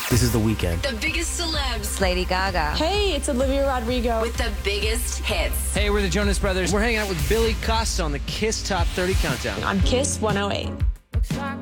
This is The Weeknd. The biggest celebs. Lady Gaga. Hey, it's Olivia Rodrigo. With the biggest hits. Hey, we're the Jonas Brothers. We're hanging out with Billy Costa on the Kiss Top 30 Countdown. On Kiss 108.